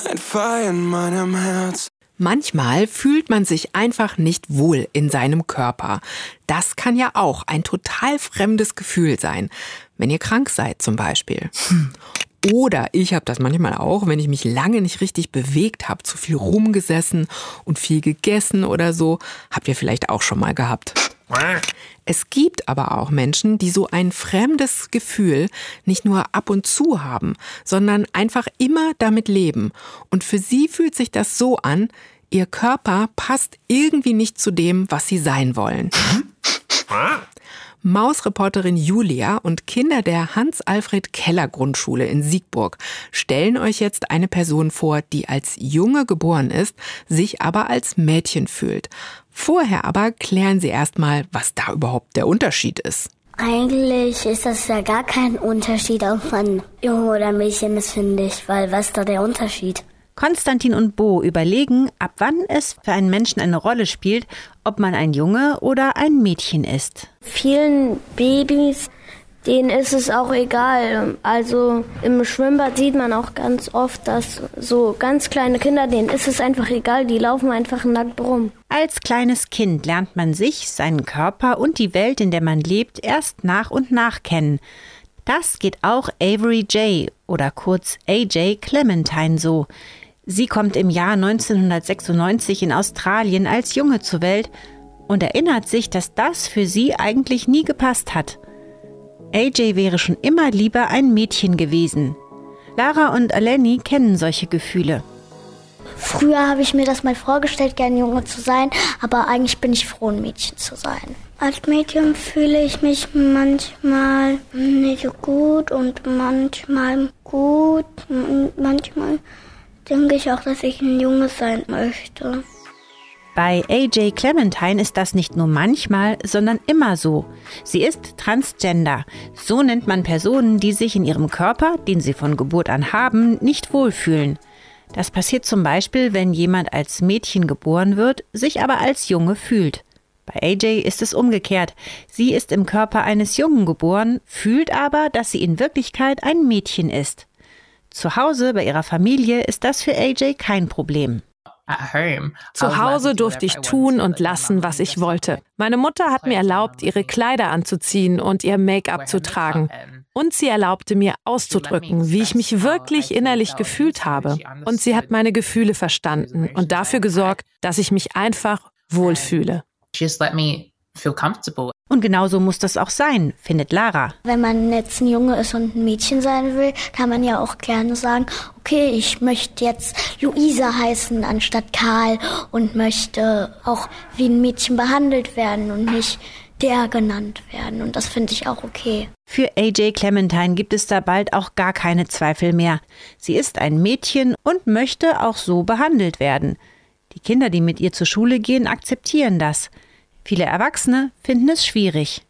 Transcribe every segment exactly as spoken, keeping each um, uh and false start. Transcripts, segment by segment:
Ein Feuer in meinem Herz. Manchmal fühlt man sich einfach nicht wohl in seinem Körper. Das kann ja auch ein total fremdes Gefühl sein, wenn ihr krank seid zum Beispiel. Oder ich habe das manchmal auch, wenn ich mich lange nicht richtig bewegt habe, zu viel rumgesessen und viel gegessen oder so. Habt ihr vielleicht auch schon mal gehabt. Es gibt aber auch Menschen, die so ein fremdes Gefühl nicht nur ab und zu haben, sondern einfach immer damit leben. Und für sie fühlt sich das so an, ihr Körper passt irgendwie nicht zu dem, was sie sein wollen. Mausreporterin Julia und Kinder der Hans-Alfred-Keller-Grundschule in Siegburg stellen euch jetzt eine Person vor, die als Junge geboren ist, sich aber als Mädchen fühlt. Vorher aber klären sie erstmal, was da überhaupt der Unterschied ist. Eigentlich ist das ja gar kein Unterschied, ob man Junge oder Mädchen ist, finde ich, weil was ist da der Unterschied? Konstantin und Bo überlegen, ab wann es für einen Menschen eine Rolle spielt, ob man ein Junge oder ein Mädchen ist. Vielen Babys, denen ist es auch egal. Also im Schwimmbad sieht man auch ganz oft, dass so ganz kleine Kinder, denen ist es einfach egal, die laufen einfach nackt rum. Als kleines Kind lernt man sich, seinen Körper und die Welt, in der man lebt, erst nach und nach kennen. Das geht auch Avery J. oder kurz A J Clementine so. Sie kommt im Jahr neunzehnhundertsechsundneunzig in Australien als Junge zur Welt und erinnert sich, dass das für sie eigentlich nie gepasst hat. A J wäre schon immer lieber ein Mädchen gewesen. Lara und Eleni kennen solche Gefühle. Früher habe ich mir das mal vorgestellt, gern Junge zu sein, aber eigentlich bin ich froh, ein Mädchen zu sein. Als Mädchen fühle ich mich manchmal nicht so gut und manchmal gut. Und manchmal denke ich auch, dass ich ein Junge sein möchte. Bei A J Clementine ist das nicht nur manchmal, sondern immer so. Sie ist Transgender. So nennt man Personen, die sich in ihrem Körper, den sie von Geburt an haben, nicht wohlfühlen. Das passiert zum Beispiel, wenn jemand als Mädchen geboren wird, sich aber als Junge fühlt. Bei A J ist es umgekehrt. Sie ist im Körper eines Jungen geboren, fühlt aber, dass sie in Wirklichkeit ein Mädchen ist. Zu Hause bei ihrer Familie ist das für A J kein Problem. Zu Hause durfte ich tun und lassen, was ich wollte. Meine Mutter hat mir erlaubt, ihre Kleider anzuziehen und ihr Make-up zu tragen. Und sie erlaubte mir auszudrücken, wie ich mich wirklich innerlich gefühlt habe. Und sie hat meine Gefühle verstanden und dafür gesorgt, dass ich mich einfach wohlfühle. Und genauso muss das auch sein, findet Lara. Wenn man jetzt ein Junge ist und ein Mädchen sein will, kann man ja auch gerne sagen, okay, ich möchte jetzt Luisa heißen anstatt Karl und möchte auch wie ein Mädchen behandelt werden und nicht der genannt werden. Und das finde ich auch okay. Für A J Clementine gibt es da bald auch gar keine Zweifel mehr. Sie ist ein Mädchen und möchte auch so behandelt werden. Die Kinder, die mit ihr zur Schule gehen, akzeptieren das. Viele Erwachsene finden es schwierig.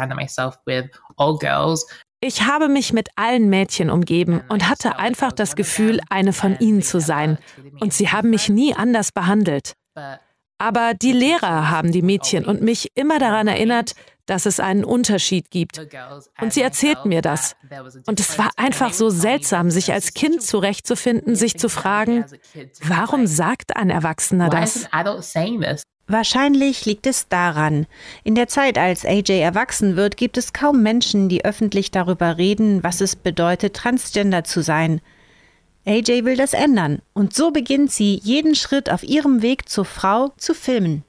Ich habe mich mit allen Mädchen umgeben und hatte einfach das Gefühl, eine von ihnen zu sein. Und sie haben mich nie anders behandelt. Aber die Lehrer haben die Mädchen und mich immer daran erinnert, dass es einen Unterschied gibt. Und sie erzählten mir das. Und es war einfach so seltsam, sich als Kind zurechtzufinden, sich zu fragen, warum sagt ein Erwachsener das? Wahrscheinlich liegt es daran. In der Zeit, als A J erwachsen wird, gibt es kaum Menschen, die öffentlich darüber reden, was es bedeutet, Transgender zu sein. A J will das ändern und so beginnt sie, jeden Schritt auf ihrem Weg zur Frau zu filmen.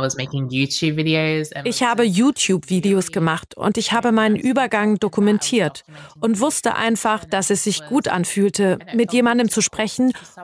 Ich habe YouTube-Videos gemacht und ich habe meinen Übergang dokumentiert und wusste einfach, dass es sich gut anfühlte, mit jemandem zu sprechen,